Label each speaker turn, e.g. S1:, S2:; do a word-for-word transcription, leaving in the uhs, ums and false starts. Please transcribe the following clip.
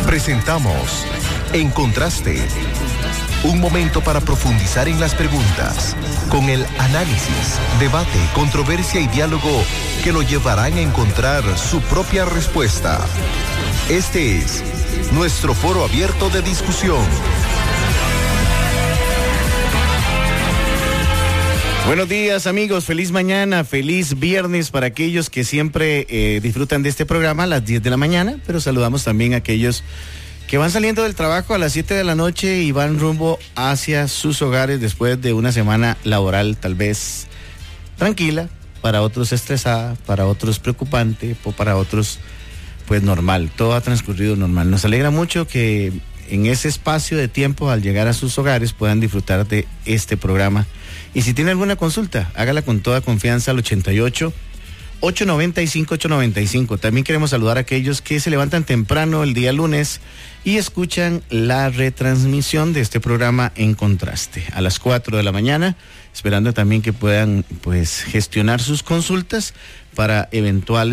S1: Presentamos En Contraste, un momento para profundizar en las preguntas, con el análisis, debate, controversia y diálogo que lo llevarán a encontrar su propia respuesta. Este es nuestro foro abierto de discusión.
S2: Buenos días, amigos, feliz mañana, feliz viernes para aquellos que siempre eh, disfrutan de este programa a las diez de la mañana, pero saludamos también a aquellos que van saliendo del trabajo a las siete de la noche y van rumbo hacia sus hogares después de una semana laboral tal vez tranquila, para otros estresada, para otros preocupante, o para otros pues normal. Todo ha transcurrido normal. Nos alegra mucho que en ese espacio de tiempo, al llegar a sus hogares, puedan disfrutar de este programa. Y si tiene alguna consulta, hágala con toda confianza al ochenta y ocho, ochocientos noventa y cinco, ochocientos noventa y cinco. También queremos saludar a aquellos que se levantan temprano el día lunes y escuchan la retransmisión de este programa En Contraste a las cuatro de la mañana, esperando también que puedan pues gestionar sus consultas para eventuales